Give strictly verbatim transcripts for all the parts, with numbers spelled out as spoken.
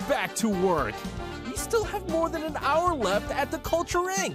back to work. We still have more than an hour left at the Culture Incorporated.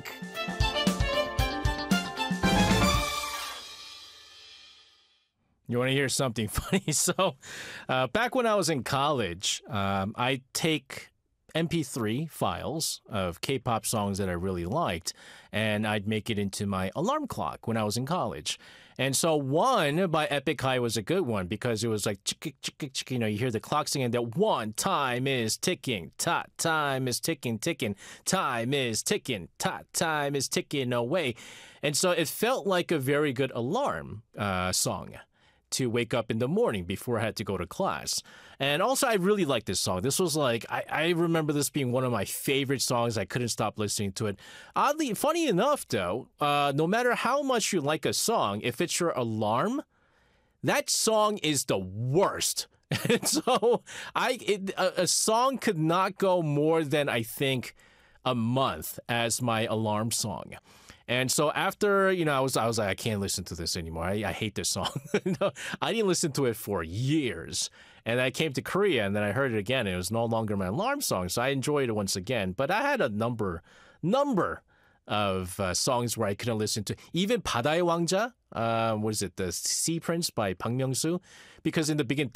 You want to hear something funny? So, uh, back when I was in college, um, I take M P three files of K-pop songs that I really liked, and I'd make it into my alarm clock when I was in college. And so one by Epic High was a good one because it was like, chick, chick, chick, you know, you hear the clock singing that one time is ticking, ta, time is ticking, ticking, time is ticking, ta, time is ticking away. And so it felt like a very good alarm uh, song to wake up in the morning before I had to go to class. And also, I really like this song. This was like, I, I remember this being one of my favorite songs. I couldn't stop listening to it. Oddly, funny enough, though, uh, no matter how much you like a song, if it's your alarm, that song is the worst. And so, I it, a, a song could not go more than, I think, a month as my alarm song. And so after, you know, I was I was like, I can't listen to this anymore. I, I hate this song. No, I didn't listen to it for years. And I came to Korea and then I heard it again. And it was no longer my alarm song. So I enjoyed it once again. But I had a number, number of uh, songs where I couldn't listen to. Even 바다의 왕자, uh, what is it, The Sea Prince by Park Myung-soo? Because in the beginning,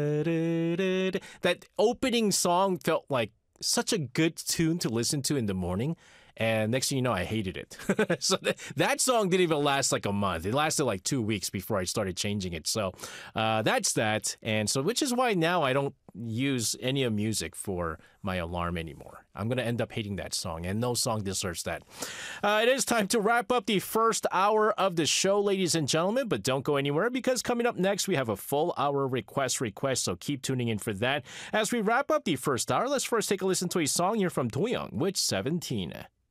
that opening song felt like such a good tune to listen to in the morning. And next thing you know, I hated it. So th- that song didn't even last like a month. It lasted like two weeks before I started changing it. So uh, that's that. And so, which is why now I don't use any of music for my alarm anymore. I'm going to end up hating that song, and no song deserves that. Uh, it is time to wrap up the first hour of the show, ladies and gentlemen, but don't go anywhere because coming up next, we have a full hour request request, so keep tuning in for that. As we wrap up the first hour, let's first take a listen to a song here from Doyoung with seventeen.